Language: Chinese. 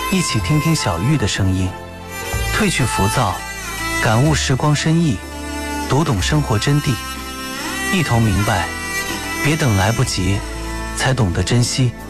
一起听听小玉的声音，褪去浮躁，感悟时光深意，读懂生活真谛，一同明白，别等来不及，才懂得珍惜。